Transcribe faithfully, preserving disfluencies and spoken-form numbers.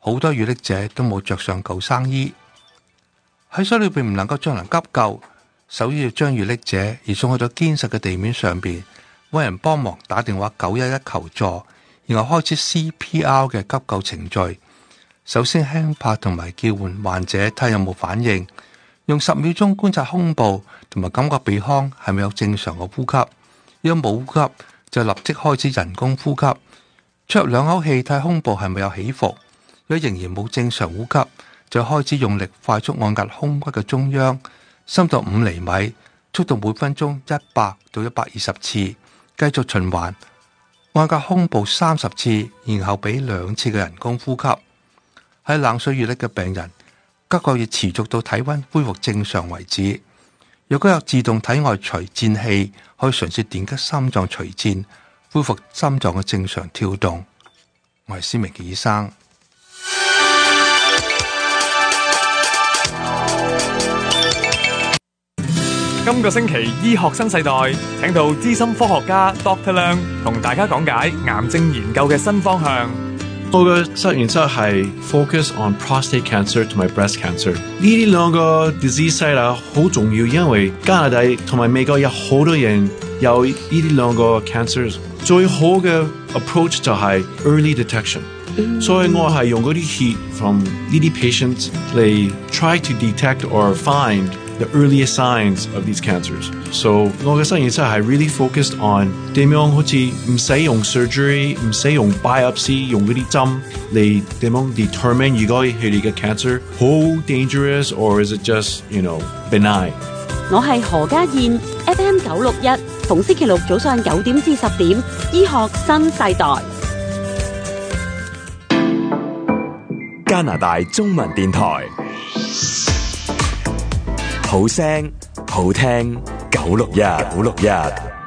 好多遇溺者都冇着上救生衣。喺水裏邊唔能夠進行急救，首要將遇溺者移送去到堅實嘅地面上邊，揾人幫忙打電話九一一求助，然後開始 C P R 嘅急救程序。首先輕拍同埋叫喚患者睇有冇反應，用十秒鐘觀察胸部同埋感覺鼻腔係咪有正常嘅呼吸，如果冇呼吸就立即開始人工呼吸，出入兩口氣睇胸部係咪有起伏，如果仍然冇正常呼吸就開始用力快速按壓胸骨嘅中央，深度五厘米，速度每分鐘一百到一百二十次，繼續循環按壓胸部三十次，然後俾兩次嘅人工呼吸。喺冷水遇溺嘅病人，急救要持續到體溫恢復正常為止。如果有自動體外除顫器，可以嘗試電擊心臟除顫，恢復心臟嘅正常跳動。我係施明傑醫生。 今個星期醫學新世代請到資深科學家 Doctor 梁同大家講解癌症研究嘅新方向。 我嘅實驗室係 focus on prostate cancer 同埋 breast cancer 呢啲兩個 disease site 啊，好重要，因為加拿大同埋美國有好多人有呢啲兩個 cancers， 最好嘅 approach 就係 early detection，嗯、所以我係用嗰啲 heat from 呢啲 patients 嚟 try to detect or find the earliest signs of these cancers. So 我嘅實驗室係 really focused on 點樣好似唔使用 surgery， 唔使用 biopsy， 用嗰啲針嚟點樣 determine 如果佢哋嘅 cancer 好 dangerous or is it just you know benign。 我係何家燕 F M 九六一，逢星期六早上九點至十點，醫學新世代。 加拿大中文電台。好聲好聽九六一九六一。